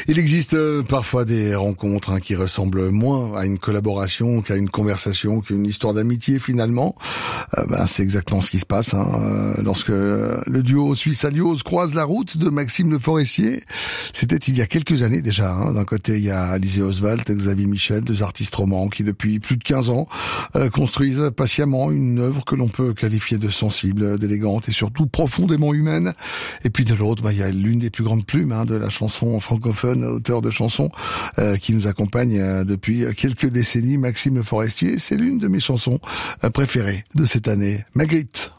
Il existe parfois des rencontres qui ressemblent moins à une collaboration qu'à une conversation, qu'une histoire d'amitié finalement. C'est exactement ce qui se passe lorsque le duo suisse Alios croise la route de Maxime Le Forestier. C'était il y a quelques années déjà. D'un côté, il y a Alizé Oswald et Xavier Michel, deux artistes romans qui depuis plus de 15 ans construisent patiemment une œuvre que l'on peut qualifier de sensible, d'élégante et surtout profondément humaine. Et puis de l'autre, il y a l'une des plus grandes plumes de la chanson francophone, auteur de chansons qui nous accompagne depuis quelques décennies, Maxime Le Forestier. C'est l'une de mes chansons préférées de cette année, Magritte.